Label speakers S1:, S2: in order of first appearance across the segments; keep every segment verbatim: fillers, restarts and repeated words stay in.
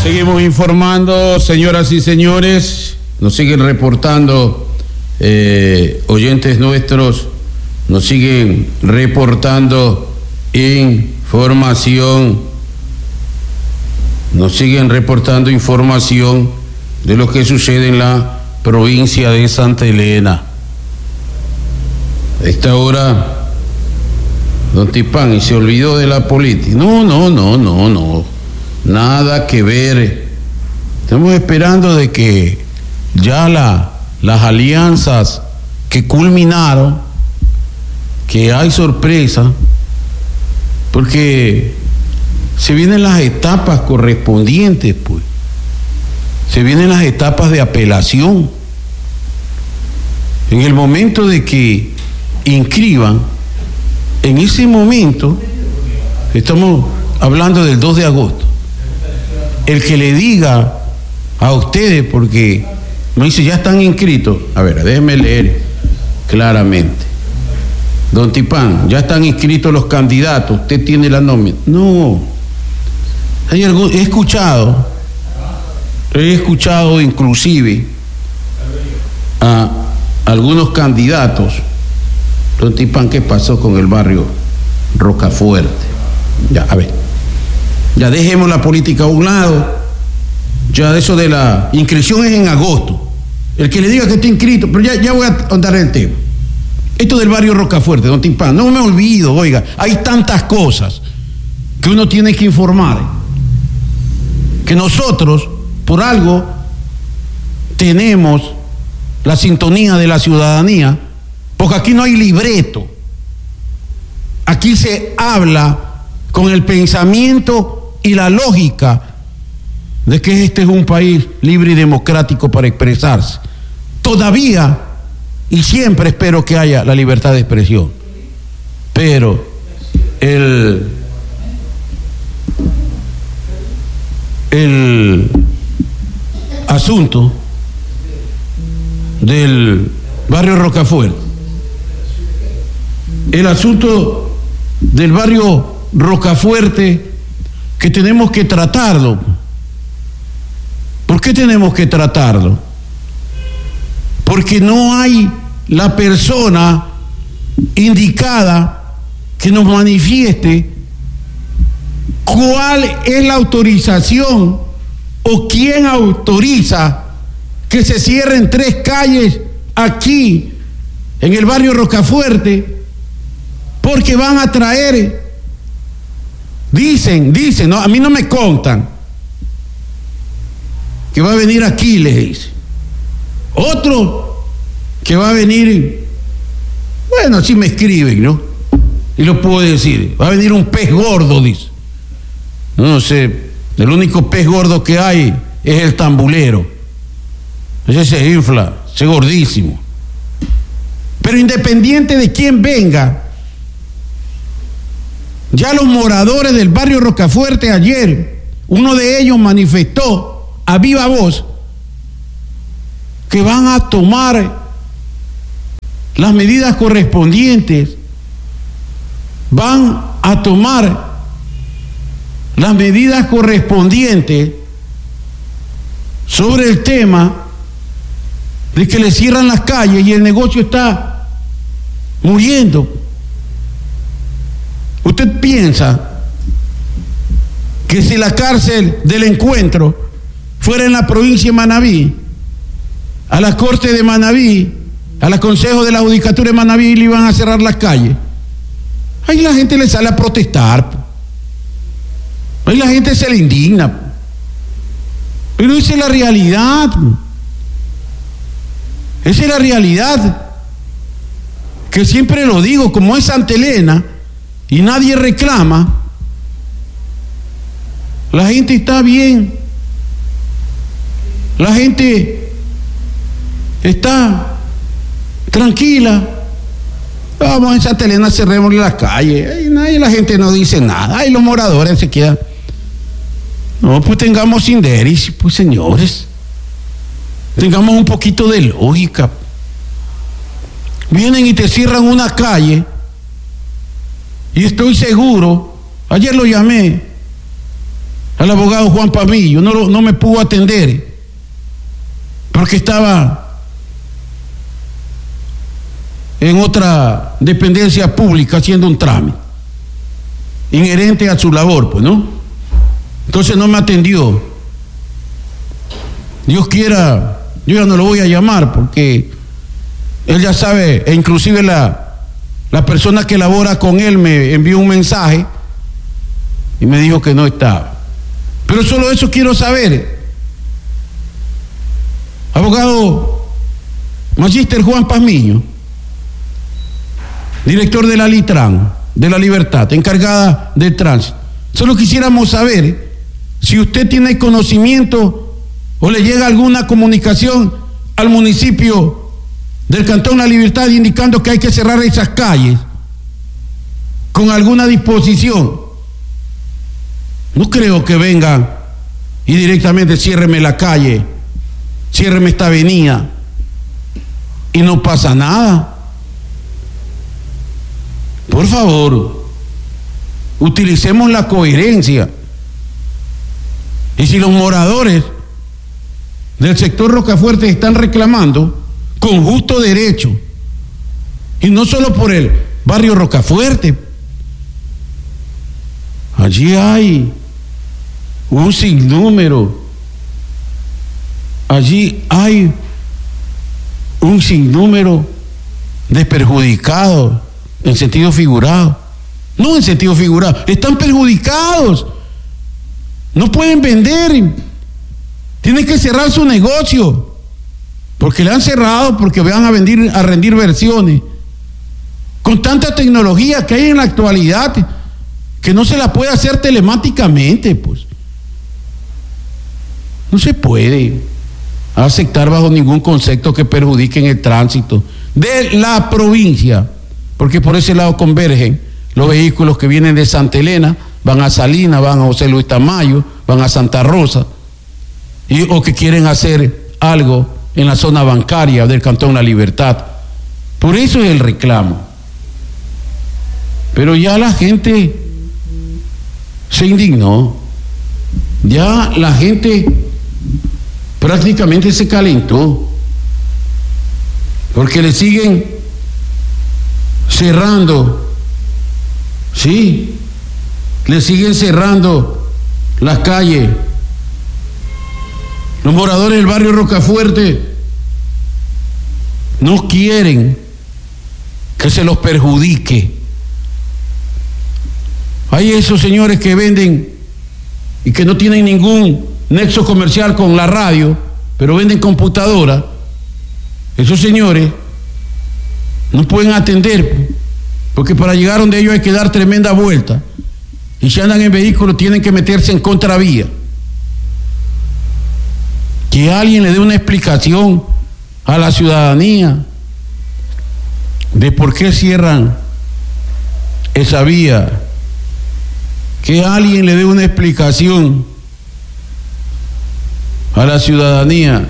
S1: Seguimos informando, señoras y señores, nos siguen reportando eh, oyentes nuestros, nos siguen reportando información, nos siguen reportando información de lo que sucede en la provincia de Santa Elena. A esta hora, don Tipán, y se olvidó de la política. No, no, no, no, no. Nada que ver. Estamos esperando de que ya la, las alianzas que culminaron, que hay sorpresa, porque se vienen las etapas correspondientes, pues. Se vienen las etapas de apelación. En el momento de que inscriban, en ese momento, estamos hablando del dos de agosto, el que le diga a ustedes, porque me dice, ya están inscritos. A ver, déjenme leer claramente. Don Tipán, ya están inscritos los candidatos, usted tiene la nómina. No, hay algo, he escuchado, he escuchado inclusive a algunos candidatos. Don Tipán, ¿qué pasó con el barrio Rocafuerte? Ya, a ver, ya dejemos la política a un lado, ya eso de la inscripción es en agosto. El que le diga que está inscrito, pero ya, ya voy a andar el tema. Esto del barrio Rocafuerte, don Tipán, no me olvido, oiga, hay tantas cosas que uno tiene que informar, que nosotros, por algo, tenemos la sintonía de la ciudadanía, porque aquí no hay libreto, aquí se habla con el pensamiento y la lógica de que este es un país libre y democrático para expresarse. Todavía y siempre espero que haya la libertad de expresión, pero el el asunto del barrio Rocafuerte, el asunto del barrio Rocafuerte, que tenemos que tratarlo. ¿Por qué tenemos que tratarlo? Porque no hay la persona indicada que nos manifieste cuál es la autorización o quién autoriza que se cierren tres calles aquí en el barrio Rocafuerte, porque van a traer, dicen, dicen, no, a mí no me contan, que va a venir Aquiles, dice. Otro que va a venir, bueno, así me escriben, ¿no? Y lo puedo decir, va a venir un pez gordo, dice. No sé, el único pez gordo que hay es el tambulero. Ese se infla, ese gordísimo. Pero independiente de quién venga, ya los moradores del barrio Rocafuerte ayer, uno de ellos manifestó a viva voz que van a tomar las medidas correspondientes, van a tomar las medidas correspondientes sobre el tema de que le cierran las calles y el negocio está muriendo. ¿Usted piensa que si la cárcel del Encuentro fuera en la provincia de Manabí, a la corte de Manabí, a la Consejo de la Judicatura de Manabí, le iban a cerrar las calles? Ahí la gente le sale a protestar, ahí la gente se le indigna, pero esa es la realidad, esa es la realidad, que siempre lo digo, como es Santa Elena y nadie reclama, la gente está bien, la gente está tranquila. Vamos, en Santa Elena cerrémosle las calles, ahí nadie, la gente no dice nada, ahí los moradores se quedan. No, pues tengamos sinderis, pues señores, tengamos un poquito de lógica. Vienen y te cierran una calle y estoy seguro, ayer lo llamé al abogado Juan Pazmiño, no, lo, no me pudo atender porque estaba en otra dependencia pública haciendo un trámite inherente a su labor, pues, ¿no? Entonces no me atendió. Dios quiera, yo ya no lo voy a llamar porque él ya sabe, e inclusive la, la persona que labora con él me envió un mensaje y me dijo que no estaba. Pero solo eso quiero saber. Abogado Magíster Juan Pazmiño, director de la Litran, de la Libertad, encargada del tránsito. Solo quisiéramos saber si usted tiene conocimiento o le llega alguna comunicación al municipio del Cantón La Libertad indicando que hay que cerrar esas calles con alguna disposición. No creo que vengan y directamente ciérreme la calle, ciérreme esta avenida y no pasa nada. Por favor, utilicemos la coherencia. Y si los moradores del sector Rocafuerte están reclamando con justo derecho, y no solo por el barrio Rocafuerte, allí hay un sinnúmero, allí hay un sinnúmero de perjudicados en sentido figurado, no en sentido figurado, están perjudicados, no pueden vender, tienen que cerrar su negocio, porque le han cerrado, porque van a, vendir, a rendir versiones, con tanta tecnología que hay en la actualidad, que no se la puede hacer telemáticamente, pues. No se puede aceptar bajo ningún concepto que perjudiquen el tránsito de la provincia, porque por ese lado convergen los vehículos que vienen de Santa Elena, van a Salinas, van a José Luis Tamayo, van a Santa Rosa, y, o que quieren hacer algo en la zona bancaria del Cantón La Libertad. Por eso es el reclamo. Pero ya la gente se indignó, ya la gente prácticamente se calentó, porque le siguen cerrando, sí, le siguen cerrando las calles. Los moradores del barrio Rocafuerte no quieren que se los perjudique. Hay esos señores que venden y que no tienen ningún nexo comercial con la radio, pero venden computadoras. Esos señores no pueden atender, porque para llegar donde ellos hay que dar tremenda vuelta, y si andan en vehículos tienen que meterse en contravía. Que alguien le dé una explicación a la ciudadanía de por qué cierran esa vía, que alguien le dé una explicación a la ciudadanía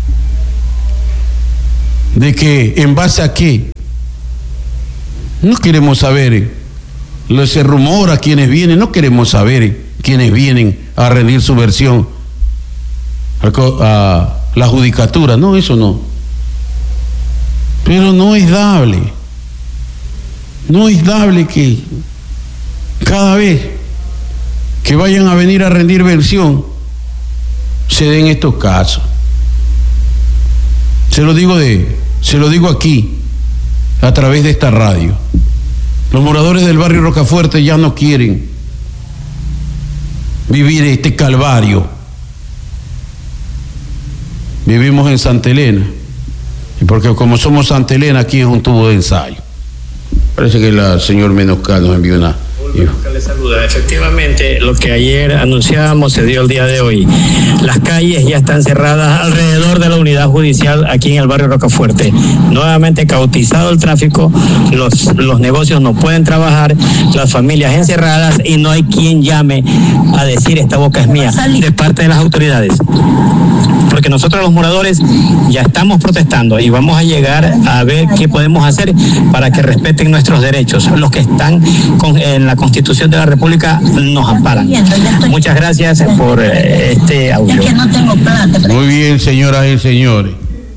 S1: de que en base a qué. No queremos saber, se rumora quienes vienen, no queremos saber quienes vienen a rendir su versión a, a la judicatura, no, eso no. Pero no es dable, no es dable que cada vez que vayan a venir a rendir versión se den estos casos. Se lo digo de, se lo digo aquí a través de esta radio. Los moradores del barrio Rocafuerte ya no quieren vivir este calvario. Vivimos en Santa Elena, y porque como somos Santa Elena, aquí es un tubo de ensayo. Parece que el señor Menoscal nos envió una.
S2: Les saluda. Efectivamente, lo que ayer anunciábamos se dio el día de hoy. Las calles ya están cerradas alrededor de la unidad judicial aquí en el barrio Rocafuerte. Nuevamente cautizado el tráfico, los, los negocios no pueden trabajar, las familias encerradas y no hay quien llame a decir esta boca es mía de parte de las autoridades. Porque nosotros los moradores ya estamos protestando y vamos a llegar a ver qué podemos hacer para que respeten nuestros derechos, los que están con, en la Constitución de la República nos ampara. Muchas gracias por eh, este audio.
S1: Muy bien, señoras y señores.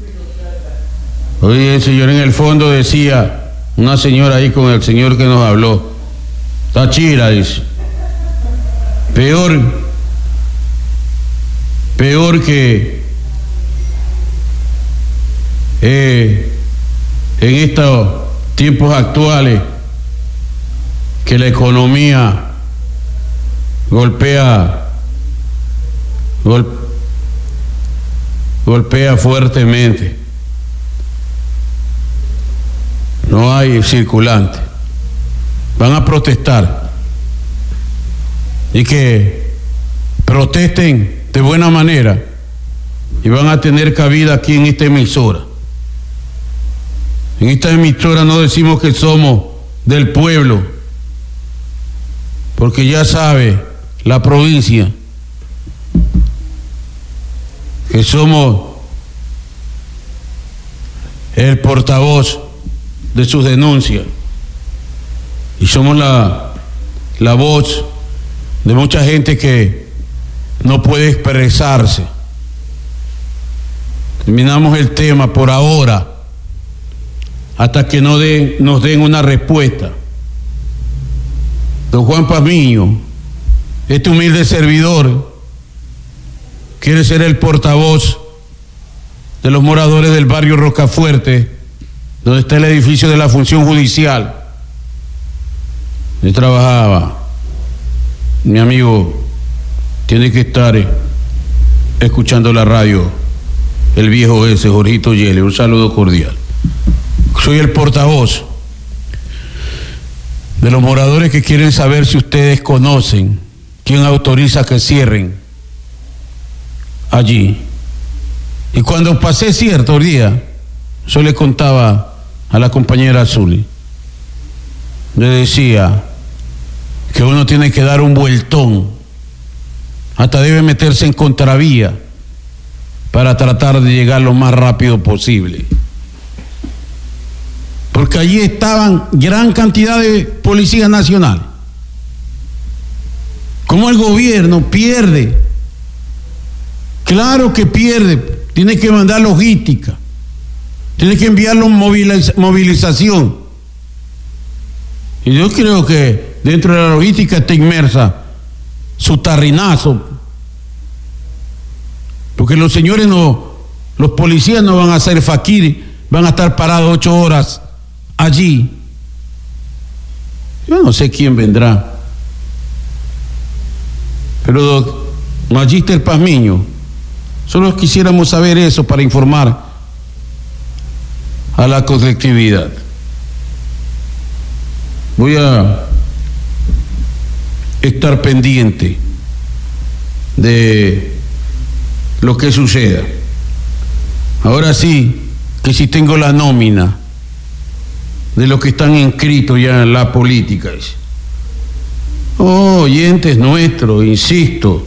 S1: Muy bien, señor. En el fondo decía una señora ahí con el señor que nos habló. Táchira, dice. Peor, peor que eh, en estos tiempos actuales, que la economía golpea gol, golpea fuertemente. No hay circulante. Van a protestar. Y que protesten de buena manera. Y van a tener cabida aquí en esta emisora. En esta emisora no decimos que somos del pueblo, porque ya sabe la provincia que somos el portavoz de sus denuncias y somos la, la voz de mucha gente que no puede expresarse. Terminamos el tema por ahora hasta que no den, nos den una respuesta. Don Juan Pazmiño, este humilde servidor, quiere ser el portavoz de los moradores del barrio Rocafuerte, donde está el edificio de la función judicial. Yo trabajaba. Mi amigo tiene que estar escuchando la radio, el viejo ese, Jorgito Yele. Un saludo cordial. Soy el portavoz de los moradores que quieren saber si ustedes conocen quién autoriza que cierren allí. Y cuando pasé cierto día, yo le contaba a la compañera Azul, le decía que uno tiene que dar un vueltón, hasta debe meterse en contravía para tratar de llegar lo más rápido posible. Porque allí estaban gran cantidad de policías nacionales. ¿Cómo el gobierno pierde? Claro que pierde. Tiene que mandar logística. Tiene que enviarlos moviliz- movilización. Y yo creo que dentro de la logística está inmersa su tarrinazo. Porque los señores no, los policías no van a hacer faquir, van a estar parados ocho horas allí. Yo no sé quién vendrá, pero Magíster Pazmiño, solo quisiéramos saber eso para informar a la colectividad. Voy a estar pendiente de lo que suceda. Ahora sí, que si tengo la nómina de los que están inscritos ya en la política. Oh, oyentes nuestros, insisto,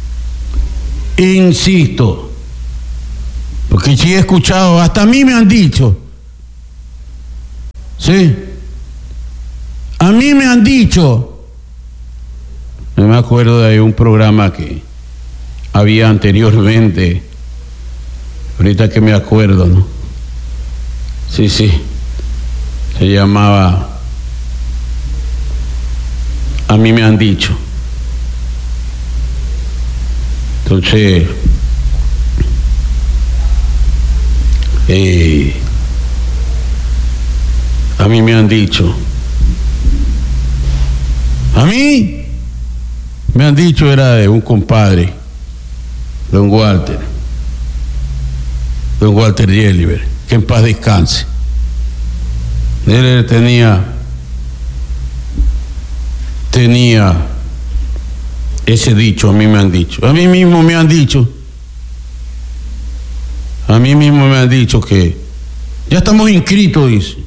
S1: insisto, porque sí he escuchado, hasta a mí me han dicho, sí, a mí me han dicho, no me acuerdo de un programa que había anteriormente, ahorita que me acuerdo, ¿no? Sí, sí. Se llamaba A mí me han dicho. Entonces, eh, a mí me han dicho. A mí me han dicho, era de un compadre, don Walter, don Walter Yeliver, que en paz descanse. Él tenía, tenía ese dicho, a mí me han dicho, a mí mismo me han dicho, a mí mismo me han dicho que ya estamos inscritos, dice,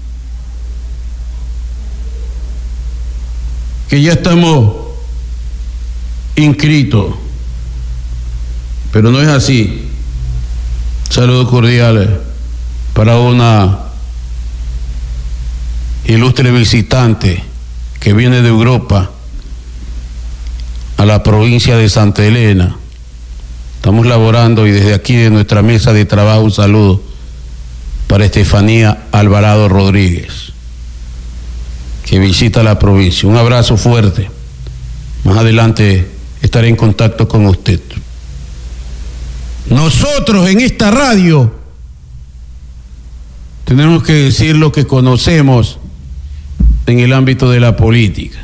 S1: que ya estamos inscritos, pero no es así. Saludos cordiales para una ilustre visitante que viene de Europa a la provincia de Santa Elena. Estamos laborando y desde aquí de nuestra mesa de trabajo un saludo para Estefanía Alvarado Rodríguez, que visita la provincia. Un abrazo fuerte. Más adelante estaré en contacto con usted. Nosotros en esta radio tenemos que decir lo que conocemos en el ámbito de la política.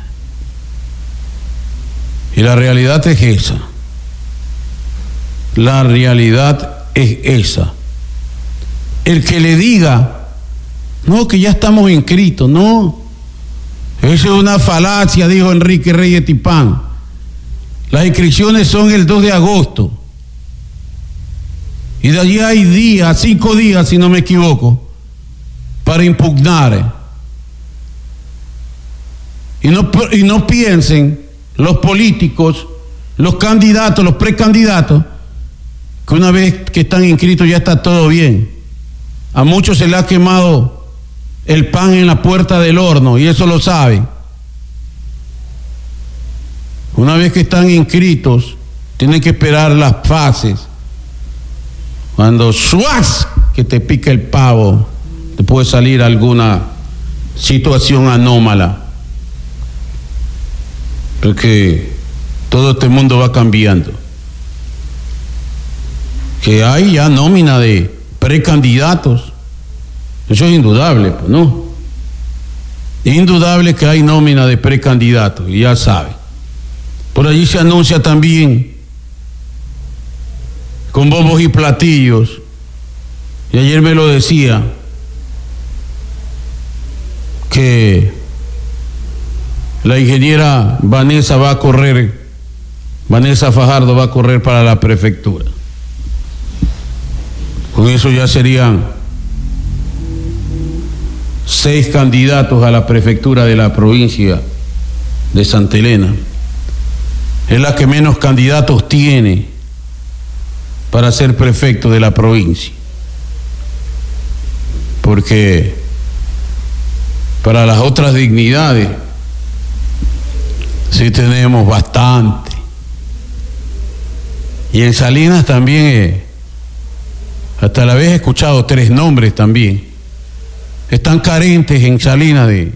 S1: Y la realidad es esa. La realidad es esa. El que le diga, no, que ya estamos inscritos, no. Esa es una falacia, dijo Enrique Reyes Tipán. Las inscripciones son el dos de agosto. Y de allí hay días, cinco días, si no me equivoco, para impugnar. Y no, y no piensen los políticos, los candidatos, los precandidatos, que una vez que están inscritos ya está todo bien. A muchos se les ha quemado el pan en la puerta del horno, y eso lo saben. Una vez que están inscritos, tienen que esperar las fases. Cuando ¡suaz! Que te pica el pavo, te puede salir alguna situación anómala. Porque todo este mundo va cambiando. Que hay ya nómina de precandidatos. Eso es indudable, pues, ¿no? Indudable que hay nómina de precandidatos, y ya saben. Por allí se anuncia también, con bombos y platillos, y ayer me lo decía, que la ingeniera Vanessa va a correr, Vanessa Fajardo va a correr para la prefectura. Con eso ya serían seis candidatos a la prefectura de la provincia de Santa Elena. Es la que menos candidatos tiene para ser prefecto de la provincia. Porque para las otras dignidades sí tenemos bastante. Y en Salinas también, eh, hasta la vez he escuchado tres nombres también. Están carentes en Salinas de,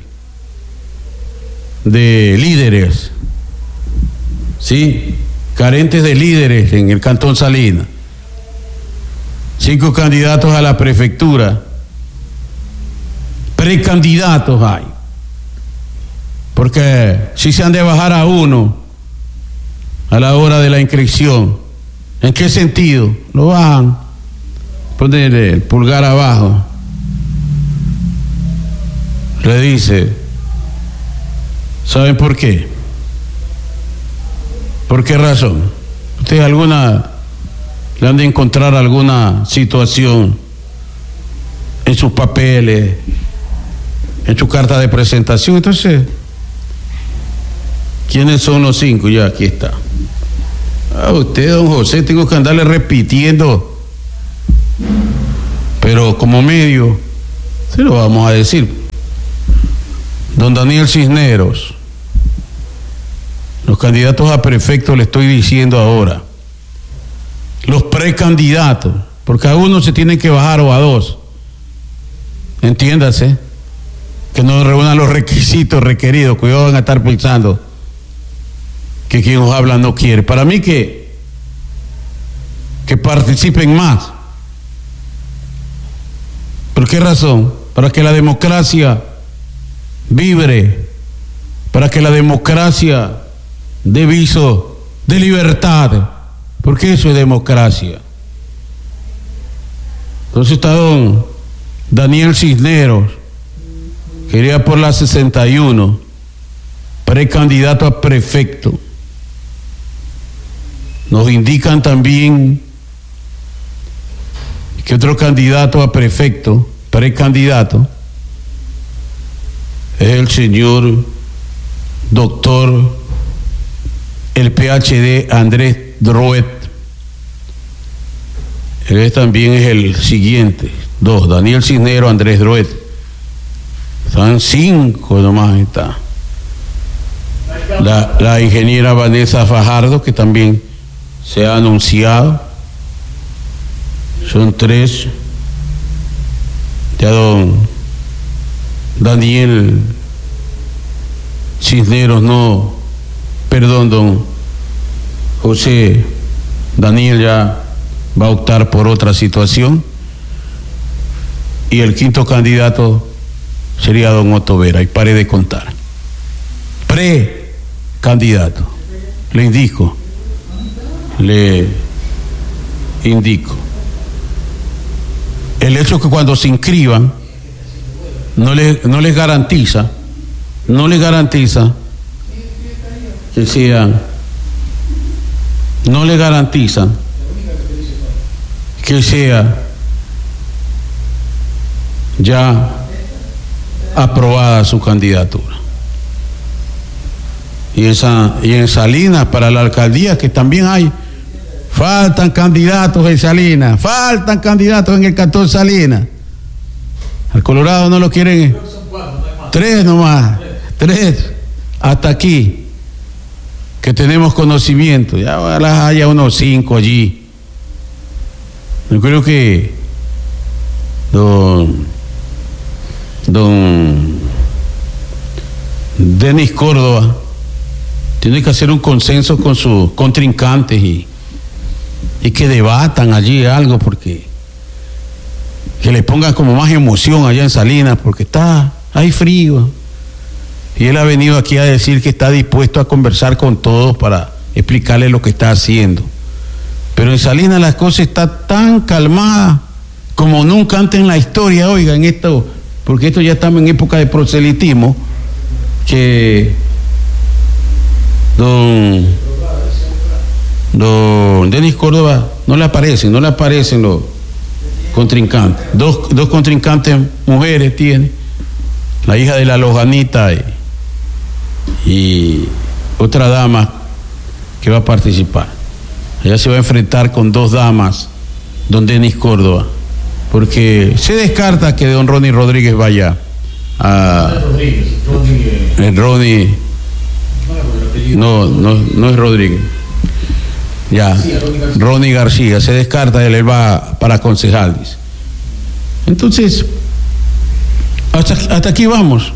S1: de líderes. Sí, carentes de líderes en el Cantón Salinas. Cinco candidatos a la prefectura. Precandidatos hay. Porque si se han de bajar a uno a la hora de la inscripción, ¿en qué sentido? Lo bajan, ponen el pulgar abajo, le dice, ¿saben por qué? ¿Por qué razón? ¿Ustedes alguna le han de encontrar alguna situación en sus papeles, en su carta de presentación? Entonces, ¿quiénes son los cinco? Ya aquí está. A usted, don José, tengo que andarle repitiendo, pero como medio se lo vamos a decir. Don Daniel Cisneros, los candidatos a prefecto le estoy diciendo ahora, los precandidatos, porque a uno se tiene que bajar o a dos, entiéndase, que no reúnan los requisitos requeridos, cuidado, van a estar pensando que quien os habla no quiere. Para mí que que participen más. ¿Por qué razón? Para que la democracia vibre, para que la democracia dé viso de libertad, porque eso es democracia. Entonces está don Daniel Cisneros, que iría por la sesenta y uno, precandidato a prefecto. Nos indican también que otro candidato a prefecto, precandidato, es el señor doctor, el P H D Andrés Droet. Él también es el siguiente, dos, Daniel Cisneros, Andrés Droet. Son cinco nomás está. la, la ingeniera Vanessa Fajardo, que también se ha anunciado. Son tres. Ya don Daniel Cisneros, no, perdón, don José Daniel ya va a optar por otra situación. Y el quinto candidato sería don Otto Vera, y pare de contar. Pre-candidato. Le indico, le indico. El hecho que cuando se inscriban no les, no les garantiza, no les garantiza que sean, no les garantiza que sea ya aprobada su candidatura. Y en, San, y en Salinas, para la alcaldía, que también hay, faltan candidatos en Salinas, faltan candidatos en el cantón Salinas. Al Colorado no lo quieren, tres nomás, tres, hasta aquí, que tenemos conocimiento. Ya ojalá haya unos cinco allí. Yo creo que don don Denis Córdoba tiene que hacer un consenso con sus contrincantes y, y que debatan allí algo, porque que le pongan como más emoción allá en Salinas, porque está, hay frío. Y él ha venido aquí a decir que está dispuesto a conversar con todos para explicarle lo que está haciendo. Pero en Salinas las cosas están tan calmadas como nunca antes en la historia, oigan, esto, porque esto ya estamos en época de proselitismo, que don, don Denis Córdoba no le aparecen, no le aparecen los contrincantes. Dos, dos contrincantes mujeres tiene, la hija de la Lojanita y, y otra dama que va a participar. Ella se va a enfrentar con dos damas, don Denis Córdoba, porque se descarta que don Ronnie Rodríguez vaya a... El Ronnie... No, no, no es Rodríguez. Ya, Ronnie García, se descarta, él, él va para concejal, dice. Entonces, hasta, hasta aquí vamos.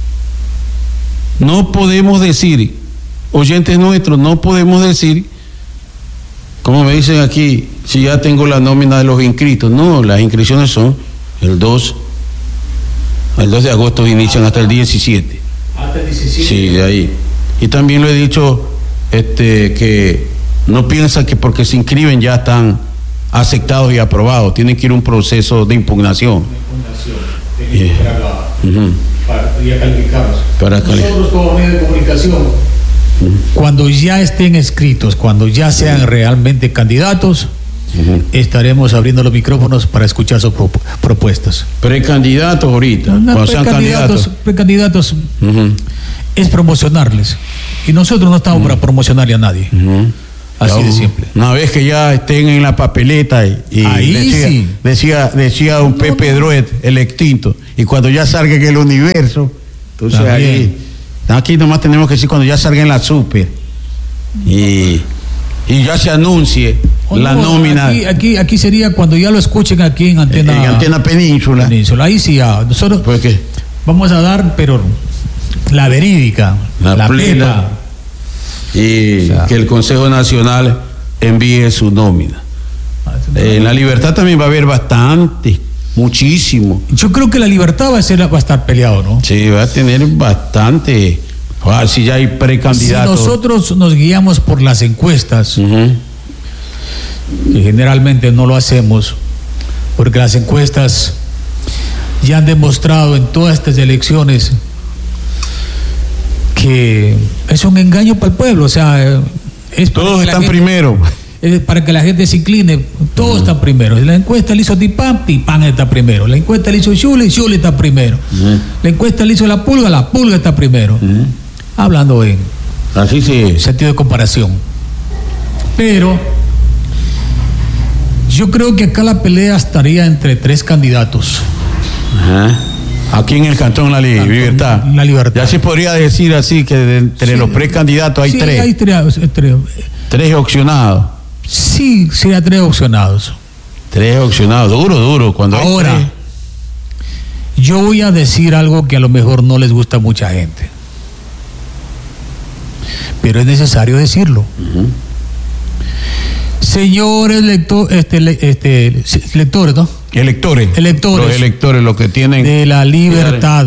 S1: No podemos decir, oyentes nuestros, no podemos decir, como me dicen aquí, si ya tengo la nómina de los inscritos. No, las inscripciones son el dos, el dos de agosto inician hasta el diecisiete. Hasta el diecisiete. Sí, de ahí. Y también lo he dicho, este, que no piensan que porque se inscriben ya están aceptados y aprobados. Tienen que ir a un proceso de impugnación. De impugnación. Yeah. Para, la, uh-huh. para ya calificarlos. Para calificar. Nosotros como medio de comunicación, uh-huh. cuando ya estén inscritos, cuando ya sean uh-huh. realmente candidatos, uh-huh. estaremos abriendo los micrófonos para escuchar sus pro- propuestas. Precandidatos ahorita, no, cuando sean candidatos. Precandidatos uh-huh. es promocionarles. Y nosotros no estamos uh-huh. para promocionarle a nadie. Uh-huh. Así ya, de simple. Una vez que ya estén en la papeleta y, y ahí decía, sí. decía, decía don no, Pepe no. Druet, el extinto, y cuando ya salga en el universo, entonces ahí, aquí nomás tenemos que decir cuando ya salga en la super y, y ya se anuncie oh, la no, nómina. Aquí, aquí, aquí sería cuando ya lo escuchen aquí en Antena, en Antena Península. Península. Ahí sí ya, nosotros ¿por qué? Vamos a dar, pero la verídica, la, la plena. plena. Y o sea, que el Consejo Nacional envíe su nómina. Eh, en La Libertad también va a haber bastante, muchísimo. Yo creo que La Libertad va a, ser, va a estar peleado, ¿no? Sí, va a tener bastante. Ah, si ya hay precandidatos. Si nosotros nos guiamos por las encuestas, uh-huh. que generalmente no lo hacemos, porque las encuestas ya han demostrado en todas estas elecciones que es un engaño para el pueblo, o sea, es todos están gente, primero. Es para que la gente se incline, todos uh-huh. están primero. La encuesta le hizo Tipán, Tipán está primero. La encuesta le hizo Shule, Shule está primero. Uh-huh. La encuesta le hizo La Pulga, La Pulga está primero. Uh-huh. Hablando en así sí. sentido de comparación. Pero yo creo que acá la pelea estaría entre tres candidatos. Uh-huh. Aquí en el Cantón La Li- Libertad.
S3: La Libertad.
S1: Ya se podría decir así que de entre
S3: Sí.
S1: los precandidatos hay
S3: Sí,
S1: tres.
S3: hay tres, tres.
S1: Tres opcionados.
S3: Sí, sería tres opcionados.
S1: Tres opcionados. Duro, duro. Cuando hay
S3: Ahora,
S1: tres.
S3: yo voy a decir algo que a lo mejor no les gusta a mucha gente, pero es necesario decirlo.
S1: Ujú.
S3: Señores lector, este, le- este, lectores, ¿no?
S1: Electores.
S3: Electores.
S1: Los electores, los que tienen.
S3: De la Libertad.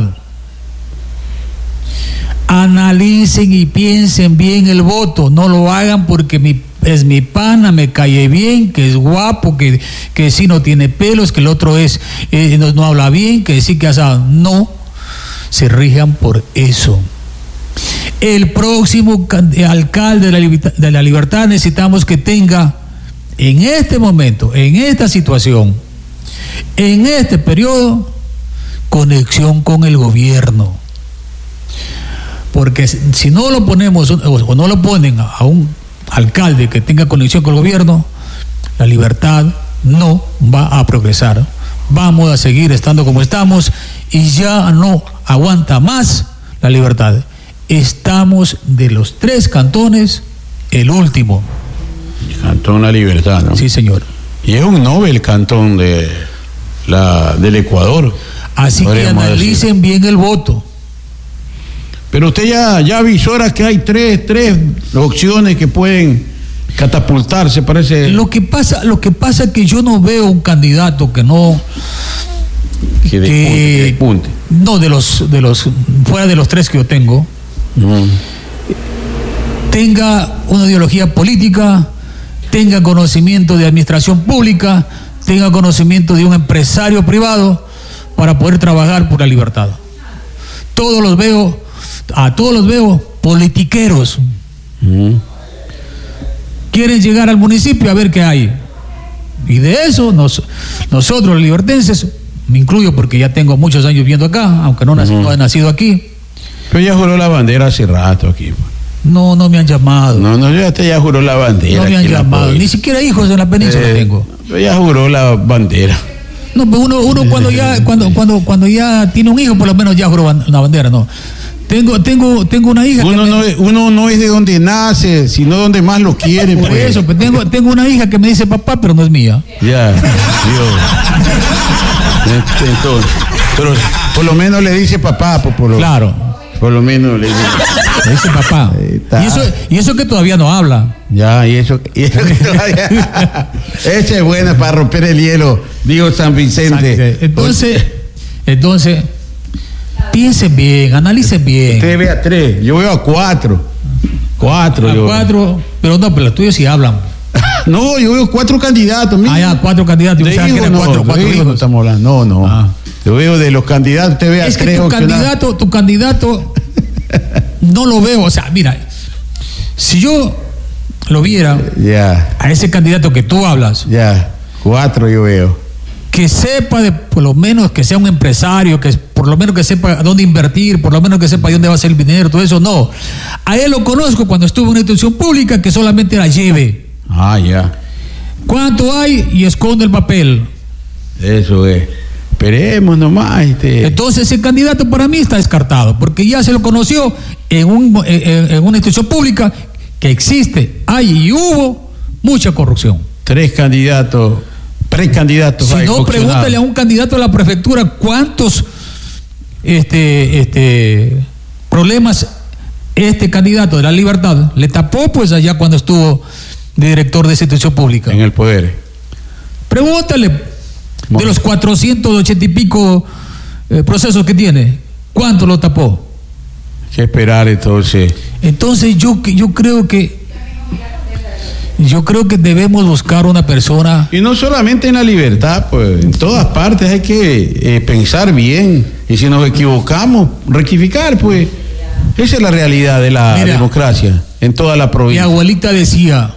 S3: Analicen y piensen bien el voto. No lo hagan porque mi, es mi pana, me cae bien, que es guapo, que, que sí no tiene pelos, que el otro es eh, no, no habla bien, que sí que hace. No se rijan por eso. El próximo can- alcalde de la, libertad, de la Libertad necesitamos que tenga en este momento, en esta situación, en este periodo, conexión con el gobierno. Porque si no lo ponemos o no lo ponen a un alcalde que tenga conexión con el gobierno, la Libertad no va a progresar. Vamos a seguir estando como estamos y ya no aguanta más la Libertad. Estamos de los tres cantones el último.
S1: Cantón La Libertad, ¿no?
S3: Sí, señor.
S1: Y es un Nobel cantón de la, del Ecuador.
S3: Así que
S1: podríamos
S3: analicen
S1: decir.
S3: bien el voto.
S1: Pero usted ya, ya avisora que hay tres, tres opciones que pueden catapultarse, parece.
S3: Lo que pasa, lo que pasa es que yo no veo un candidato que no
S1: que despunte,
S3: que-
S1: que despunte.
S3: no de los de los fuera de los tres que yo tengo
S1: Mm.
S3: tenga una ideología política, tenga conocimiento de administración pública, tenga conocimiento de un empresario privado para poder trabajar por la libertad. Todos los veo, a todos los veo politiqueros.
S1: Mm.
S3: Quieren llegar al municipio a ver qué hay. Y de eso nos, nosotros los libertenses, me incluyo porque ya tengo muchos años viviendo acá, aunque no, nací,
S1: Ujú.
S3: no he nacido aquí,
S1: Pero ya juró la bandera hace rato aquí.
S3: no, no me han llamado.
S1: No, no, ya te ya juró la bandera.
S3: No me han
S1: aquí en la
S3: llamado,
S1: provincia.
S3: ni siquiera hijos en la península
S1: Eh,
S3: tengo.
S1: pero ya juró la bandera.
S3: No, pero uno, uno cuando ya, cuando, cuando, cuando ya tiene un hijo, por lo menos ya juró ban- una bandera, no. Tengo, tengo, tengo una hija
S1: Uno
S3: que
S1: no,
S3: me-
S1: es, uno no es de donde nace, sino donde más lo quieren.
S3: por
S1: pues.
S3: eso, pues tengo, tengo una hija que me dice papá, pero no es mía.
S1: Ya, Dios. Este, Entonces, pero por lo menos le dice papá, pues, por lo,
S3: Claro,
S1: por lo menos le dice.
S3: me dice papá.
S1: Ahí está.
S3: Y eso, y eso que todavía no habla.
S1: Ya, y eso, y eso que todavía- Esa es buena para romper el hielo, digo San Vicente.
S3: Entonces, entonces, piensen bien, analicen bien.
S1: Usted ve a tres, yo veo a cuatro. Cuatro,
S3: A
S1: yo.
S3: cuatro, pero no, pero los tuyos sí hablan.
S1: No, yo veo cuatro candidatos. mira.
S3: Ah, ya, cuatro candidatos. Yo
S1: De
S3: pensaba que
S1: hijos
S3: eran
S1: no,
S3: cuatro,
S1: de
S3: cuatro
S1: hijos no
S3: hijos.
S1: estamos hablando. No, no.
S3: Ah.
S1: Yo veo de los candidatos, usted ve a
S3: Es que
S1: tres
S3: tu
S1: opcionados.
S3: candidato, tu candidato, no lo veo. O sea, mira, si yo lo viera
S1: Ya,
S3: a ese candidato que tú hablas,
S1: ya. Cuatro yo veo.
S3: que sepa de, por lo menos que sea un empresario, que por lo menos que sepa dónde invertir, por lo menos que sepa dónde va a ser el dinero, todo eso, no. A él lo conozco cuando estuvo en una institución pública que solamente era lleve.
S1: Ah, ya.
S3: ¿Cuánto hay? Y esconde el papel.
S1: Eso es. Esperemos nomás. Este.
S3: Entonces ese candidato para mí está descartado, porque ya se lo conoció en, un, en, en una institución pública que existe, hay y hubo mucha corrupción.
S1: Tres candidatos, precandidatos.
S3: Si
S1: hay
S3: no,
S1: opcionados.
S3: pregúntale a un candidato a la prefectura cuántos este, este, problemas este candidato de la Libertad le tapó pues allá cuando estuvo de director de esa institución pública.
S1: En el poder.
S3: Pregúntale de
S1: Bueno.
S3: los cuatrocientos ochenta y pico eh, procesos que tiene, ¿cuánto lo tapó?
S1: Hay que esperar entonces.
S3: Entonces yo, que- yo creo que yo creo que debemos buscar una persona.
S1: Y no solamente en la libertad, pues en todas partes hay que eh, pensar bien. Y si nos equivocamos, rectificar, pues. Esa es la realidad de la
S3: Mira,
S1: democracia en toda la
S3: Mi
S1: provincia.
S3: abuelita decía,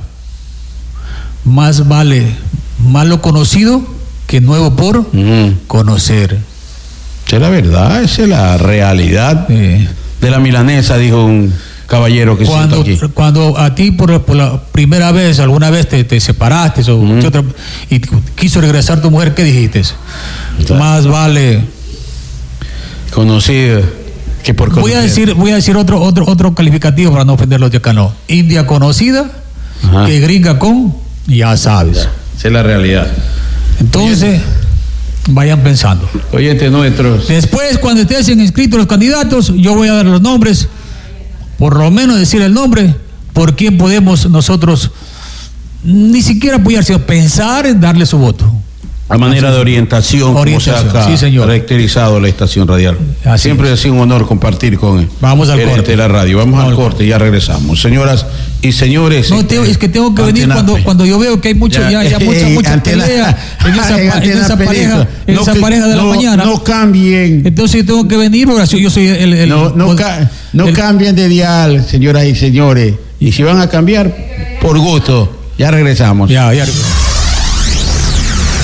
S3: más vale malo conocido que nuevo por
S1: Ujú.
S3: conocer.
S1: Esa es la verdad, esa es la realidad
S3: Eh,
S1: de la milanesa, dijo un caballero que se
S3: cuando,
S1: sentó aquí.
S3: cuando a ti por, por la primera vez, alguna vez te, te separaste o
S1: Ujú.
S3: qué otra- y quiso regresar tu mujer, ¿qué dijiste?
S1: Claro.
S3: Más vale
S1: Conocida. Que por
S3: voy a decir, voy a decir otro, otro, otro calificativo para no ofender a los de acá, no. India conocida, ajá, que gringa con, ya sabes.
S1: Ya, esa es la realidad.
S3: Entonces, vayan pensando.
S1: Oyentes nuestros.
S3: Después, cuando estén inscritos los candidatos, yo voy a dar los nombres, por lo menos decir el nombre, por quién podemos nosotros ni siquiera apoyar, sino pensar en darle su voto.
S1: A manera de orientación,
S3: orientación,
S1: como se ha acá
S3: sí,
S1: caracterizado la estación radial.
S3: Así
S1: Siempre
S3: es.
S1: ha sido un honor compartir con él.
S3: Vamos al corte.
S1: De la radio. Vamos, Vamos al corte y ya regresamos. Señoras y señores.
S3: No, tengo, es que tengo que venir cuando, cuando yo veo que hay mucho, ya, ya, ya mucha, mucha pelea en esa, en en esa pareja, en no, esa pareja de no, la mañana.
S1: No cambien.
S3: Entonces yo tengo que venir porque yo soy el... el
S1: no no,
S3: el,
S1: ca no el, cambien de dial, señoras y señores. Y si van a cambiar, por gusto. Ya regresamos.
S3: Ya, ya regresamos.